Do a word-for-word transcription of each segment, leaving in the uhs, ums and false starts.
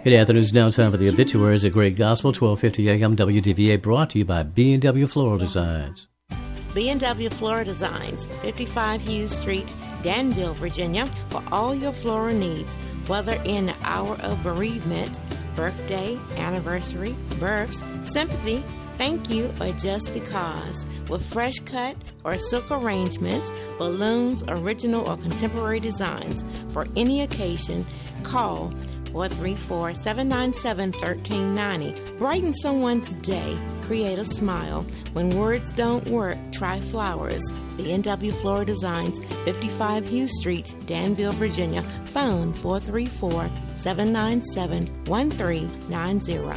Good afternoon. It's now time for the obituaries at Great Gospel, twelve fifty a.m. W D V A, brought to you by B and W Floral Designs. B and W Floral Designs, fifty-five Hughes Street, Danville, Virginia, for all your floral needs, whether in the hour of bereavement, birthday, anniversary, births, sympathy, thank you, or just because. With fresh cut or silk arrangements, balloons, original or contemporary designs for any occasion, call four three four, seven nine seven, one three nine zero. Brighten someone's day. Create a smile. When words don't work, try flowers. B and W Floral Designs, fifty-five Hughes Street, Danville, Virginia. Phone four three four, seven nine seven, one three nine zero.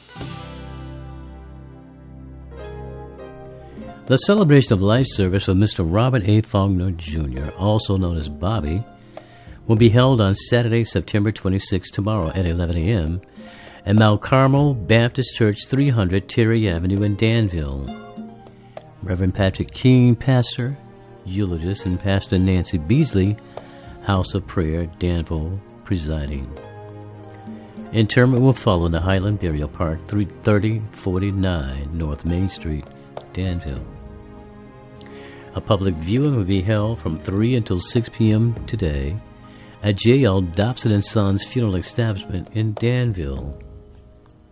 The celebration of life service of Mister Robert A. Faulkner, Junior, also known as Bobby, will be held on Saturday, September twenty-sixth, tomorrow at eleven a.m. at Mount Carmel Baptist Church, three hundred Terry Avenue in Danville. Reverend Patrick King, pastor, eulogist, and Pastor Nancy Beasley, House of Prayer, Danville, presiding. Interment will follow in the Highland Burial Park, thirty forty-nine North Main Street, Danville. A public viewing will be held from three until six p.m. today at J L Dobson and Sons Funeral Establishment in Danville.